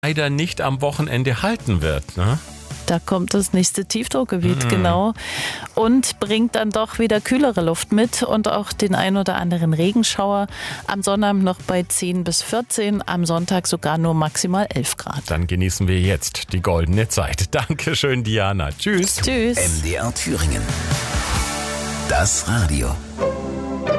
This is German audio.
leider nicht am Wochenende halten wird, ne? Da kommt das nächste Tiefdruckgebiet, genau. Und bringt dann doch wieder kühlere Luft mit und auch den ein oder anderen Regenschauer. Am Sonnabend noch bei 10 bis 14, am Sonntag sogar nur maximal 11 Grad. Dann genießen wir jetzt die goldene Zeit. Dankeschön, Diana. Tschüss. Tschüss. MDR Thüringen. Das Radio.